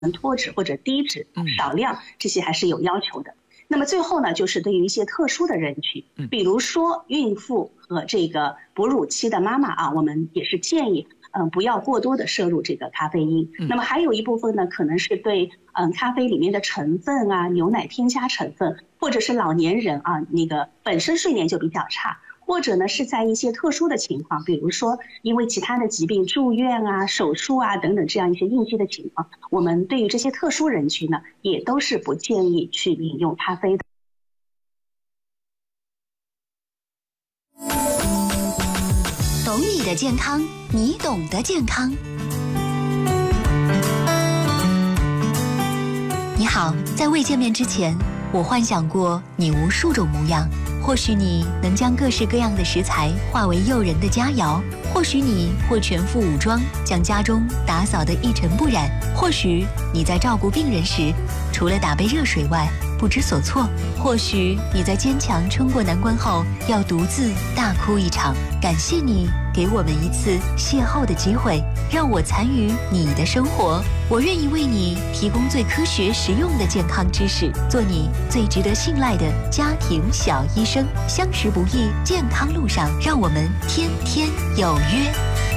脱脂或者低脂、少量，这些还是有要求的。那么最后呢，就是对于一些特殊的人群，比如说孕妇和这个哺乳期的妈妈啊，我们也是建议不要过多的摄入这个咖啡因。那么还有一部分呢，可能是对咖啡里面的成分啊、牛奶添加成分，或者是老年人啊，那个本身睡眠就比较差，或者呢是在一些特殊的情况，比如说因为其他的疾病住院啊、手术啊等等这样一些应激的情况，我们对于这些特殊人群呢，也都是不建议去饮用咖啡的。 懂你的健康，你懂得健康。你好，在未见面之前，我幻想过你无数种模样。或许你能将各式各样的食材化为诱人的佳肴，或许你会全副武装，将家中打扫得一尘不染，或许你在照顾病人时，除了打杯热水外不知所措，或许你在坚强撑过难关后要独自大哭一场。感谢你给我们一次邂逅的机会，让我参与你的生活。我愿意为你提供最科学实用的健康知识，做你最值得信赖的家庭小医生。相识不易，健康路上，让我们天天有约。